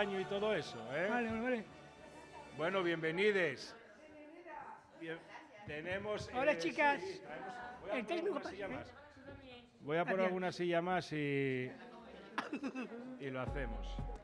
año y todo eso, ¿eh? Vale. Bueno, bienvenides. Tenemos... Hola, chicas. Sí, voy a poner alguna silla más. Voy a poner Gracias. alguna silla más y lo hacemos.